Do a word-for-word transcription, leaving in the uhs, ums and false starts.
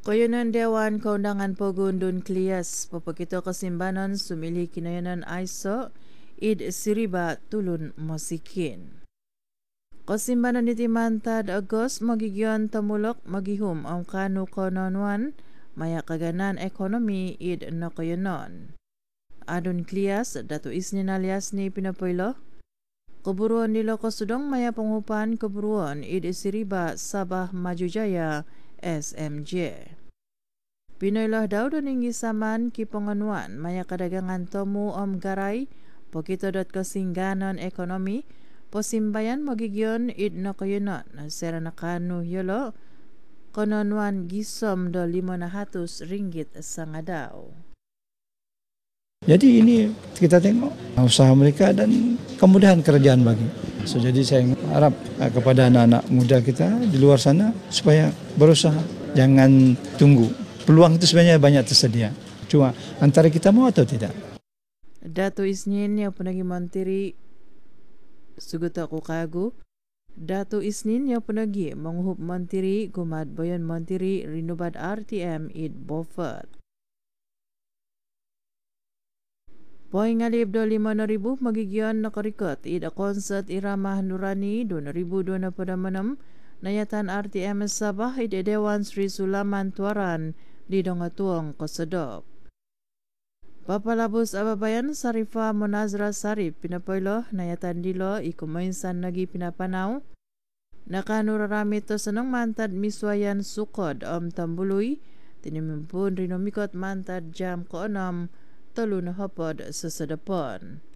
Koyonan Dewan Kaundangan Pogundun Klias Popokito Kasimbanan sumili kinayanan I S O id siriba tulun mosikin. Kasimbanan iti mantad Agos magigyon tamulok magihum ang kanu kononwan maya kaganan ekonomi id nakoyonon. Adun Klias datu isnin alias ni pinapoylo keburuan nilo kasudong maya pengupan keburuan id siriba Sabah Majujaya S M J. Pinoylah daw doning isaman ki penganuan maya kadagangan tomu om garay pokito dot kasingganon ekonomi posimbayan magigyon id nakoyonon sera nakanu yolo kononuan gisom do lima na hatus ringgit sanga daw. Jadi ini kita tengok usaha mereka dan kemudahan kerjaan bagi. So, jadi saya harap uh, kepada anak-anak muda kita di luar sana supaya berusaha, jangan tunggu. Peluang itu sebenarnya banyak tersedia. Cuma antara kita mau atau tidak. Datu Isnin yang penagi menteri Suguta Kukagu. Datu Isnin yang penagi menguhup menteri Gumad Boyon menteri Rinubad R T M id Beaufort. Poing alib do lima na ribu magigyan nakarikot ida konsert irama Nurani do na ribu do na padamanem nayatan R T M Sabah ida Dewan Sri Sulaman Tuaran di dongatuang kosedok. Papalabos ababayan Sarifa Monazra Sarip pinapoylo nayatan dilo ikumainsan nagi pinapanaw. Nakanurarami to sanong mantad miswayan sukod om tambuloy tinimimpun rinomikot mantad jam ko onam talo na hapod sa sadapon.